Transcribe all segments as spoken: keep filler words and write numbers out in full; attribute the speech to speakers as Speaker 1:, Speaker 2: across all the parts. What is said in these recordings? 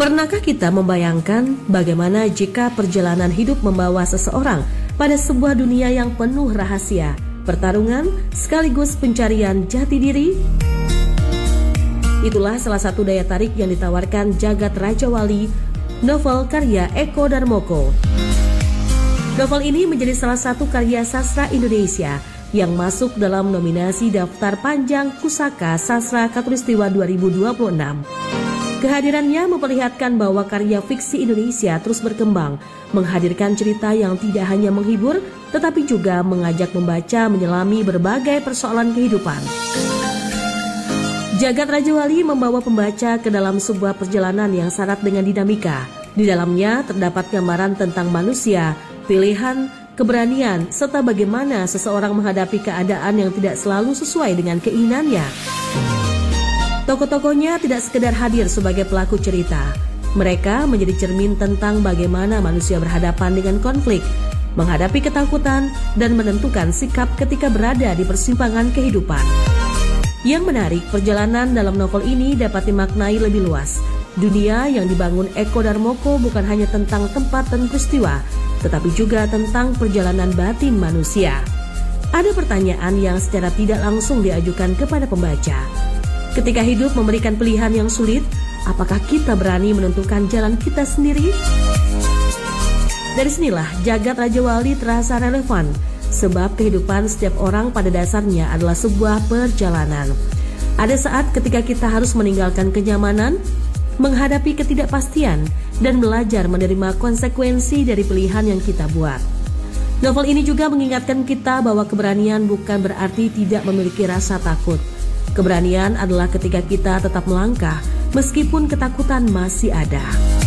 Speaker 1: Pernahkah kita membayangkan bagaimana jika perjalanan hidup membawa seseorang pada sebuah dunia yang penuh rahasia, pertarungan, sekaligus pencarian jati diri? Itulah salah satu daya tarik yang ditawarkan Jagat Raja Wali, novel karya Eko Darmoko. Novel ini menjadi salah satu karya sastra Indonesia yang masuk dalam nominasi Daftar Panjang Pusaka Sastra Khatulistiwa dua ribu dua puluh enam. Kehadirannya memperlihatkan bahwa karya fiksi Indonesia terus berkembang, menghadirkan cerita yang tidak hanya menghibur, tetapi juga mengajak membaca menyelami berbagai persoalan kehidupan. Jagat Raja Wali membawa pembaca ke dalam sebuah perjalanan yang syarat dengan dinamika. Di dalamnya terdapat gambaran tentang manusia, pilihan, keberanian, serta bagaimana seseorang menghadapi keadaan yang tidak selalu sesuai dengan keinginannya. Tokoh-tokohnya tidak sekedar hadir sebagai pelaku cerita. Mereka menjadi cermin tentang bagaimana manusia berhadapan dengan konflik, menghadapi ketakutan, dan menentukan sikap ketika berada di persimpangan kehidupan. Yang menarik, perjalanan dalam novel ini dapat dimaknai lebih luas. Dunia yang dibangun Eko Darmoko bukan hanya tentang tempat dan peristiwa, tetapi juga tentang perjalanan batin manusia. Ada pertanyaan yang secara tidak langsung diajukan kepada pembaca. Ketika hidup memberikan pilihan yang sulit, apakah kita berani menentukan jalan kita sendiri? Dari sinilah Jagat Raja Wali terasa relevan, sebab kehidupan setiap orang pada dasarnya adalah sebuah perjalanan. Ada saat ketika kita harus meninggalkan kenyamanan, menghadapi ketidakpastian, dan belajar menerima konsekuensi dari pilihan yang kita buat. Novel ini juga mengingatkan kita bahwa keberanian bukan berarti tidak memiliki rasa takut. Keberanian adalah ketika kita tetap melangkah meskipun ketakutan masih ada.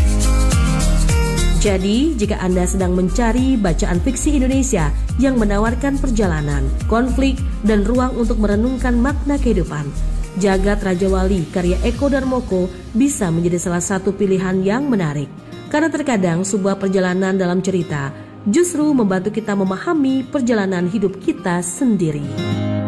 Speaker 1: Jadi, jika Anda sedang mencari bacaan fiksi Indonesia yang menawarkan perjalanan, konflik, dan ruang untuk merenungkan makna kehidupan, Jagat Raja Wali karya Eko Darmoko bisa menjadi salah satu pilihan yang menarik. Karena terkadang sebuah perjalanan dalam cerita justru membantu kita memahami perjalanan hidup kita sendiri.